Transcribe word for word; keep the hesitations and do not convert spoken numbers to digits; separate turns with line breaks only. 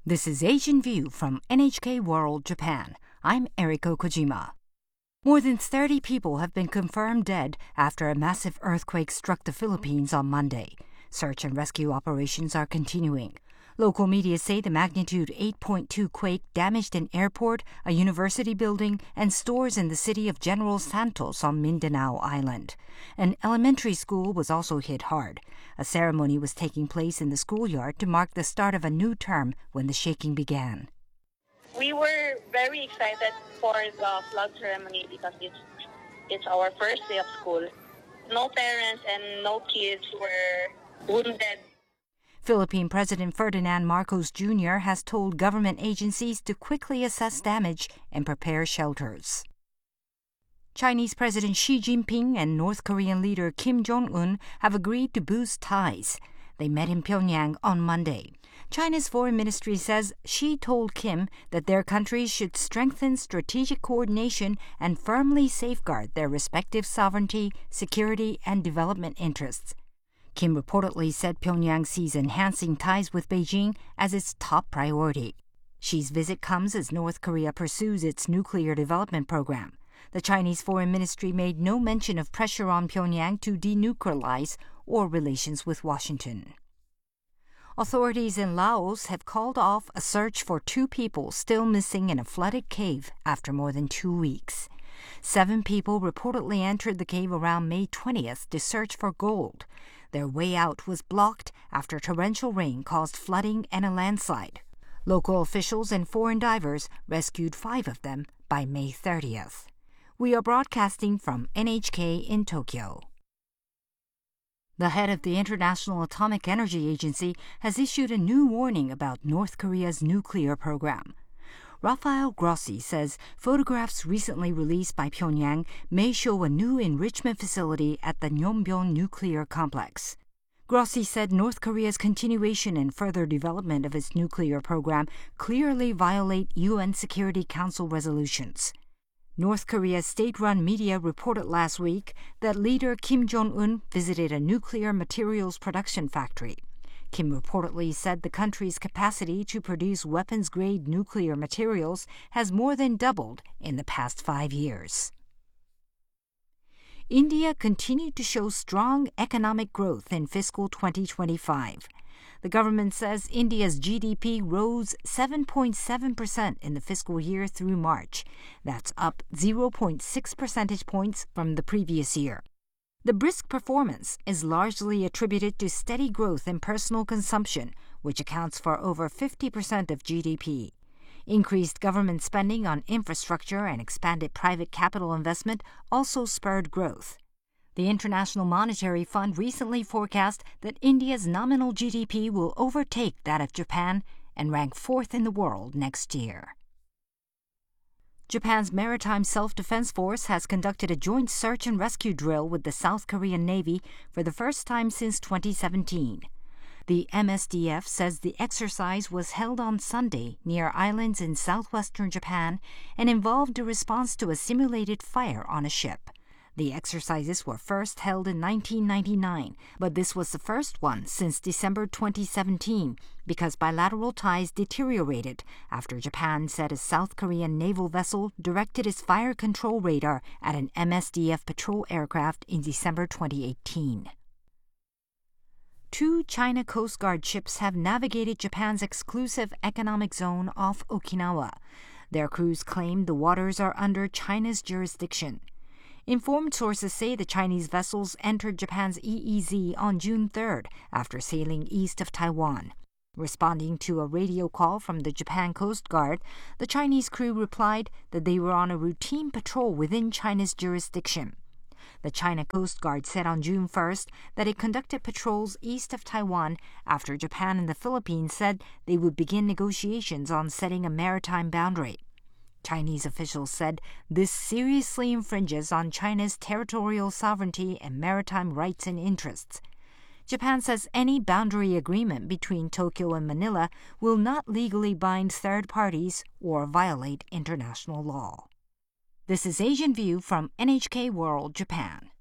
This is Asian View from N H K World Japan. I'm Eriko Kojima. More than thirty people have been confirmed dead after a massive earthquake struck the Philippines on Monday. Search and rescue operations are continuing. Local media say the magnitude eight point two quake damaged an airport, a university building, and stores in the city of General Santos on Mindanao Island. An elementary school was also hit hard. A ceremony was taking place in the schoolyard to mark the start of a new term when the shaking began.
We were very excited for the flag ceremony because it's it's our first day of school. No parents and no kids were wounded.
Philippine President Ferdinand Marcos Junior has told government agencies to quickly assess damage and prepare shelters. Chinese President Xi Jinping and North Korean leader Kim Jong-un have agreed to boost ties. They met in Pyongyang on Monday. China's foreign ministry says Xi told Kim that their countries should strengthen strategic coordination and firmly safeguard their respective sovereignty, security, and development interests. Kim reportedly said Pyongyang sees enhancing ties with Beijing as its top priority. Xi's visit comes as North Korea pursues its nuclear development program. The Chinese foreign ministry made no mention of pressure on Pyongyang to denuclearize or relations with Washington. Authorities in Laos have called off a search for two people still missing in a flooded cave after more than two weeks. Seven people reportedly entered the cave around May twentieth to search for gold. Their way out was blocked after torrential rain caused flooding and a landslide. Local officials and foreign divers rescued five of them by May thirtieth. We are broadcasting from N H K in Tokyo. The head of the International Atomic Energy Agency has issued a new warning about North Korea's nuclear program. Rafael Grossi says photographs recently released by Pyongyang may show a new enrichment facility at the Nyombyon nuclear complex. Grossi said North Korea's continuation and further development of its nuclear program clearly violate U N Security Council resolutions. North Korea's state-run media reported last week that leader Kim Jong-un visited a nuclear materials production factory. Kim reportedly said the country's capacity to produce weapons-grade nuclear materials has more than doubled in the past five years. India continued to show strong economic growth in fiscal twenty twenty-five. The government says India's G D P rose seven point seven percent in the fiscal year through March. That's up zero point six percentage points from the previous year. The brisk performance is largely attributed to steady growth in personal consumption, which accounts for over fifty percent of G D P. Increased government spending on infrastructure and expanded private capital investment also spurred growth. The International Monetary Fund recently forecast that India's nominal G D P will overtake that of Japan and rank fourth in the world next year. Japan's Maritime Self-Defense Force has conducted a joint search and rescue drill with the South Korean Navy for the first time since twenty seventeen. The M S D F says the exercise was held on Sunday near islands in southwestern Japan and involved a response to a simulated fire on a ship. The exercises were first held in nineteen ninety-nine, but this was the first one since December twenty seventeen because bilateral ties deteriorated after Japan said a South Korean naval vessel directed its fire control radar at an M S D F patrol aircraft in December twenty eighteen. Two China Coast Guard ships have navigated Japan's exclusive economic zone off Okinawa. Their crews claim the waters are under China's jurisdiction. Informed sources say the Chinese vessels entered Japan's E E Z on June third after sailing east of Taiwan. Responding to a radio call from the Japan Coast Guard, the Chinese crew replied that they were on a routine patrol within China's jurisdiction. The China Coast Guard said on June first that it conducted patrols east of Taiwan after Japan and the Philippines said they would begin negotiations on setting a maritime boundary. Chinese officials said this seriously infringes on China's territorial sovereignty and maritime rights and interests. Japan says any boundary agreement between Tokyo and Manila will not legally bind third parties or violate international law. This is Asian View from N H K World Japan.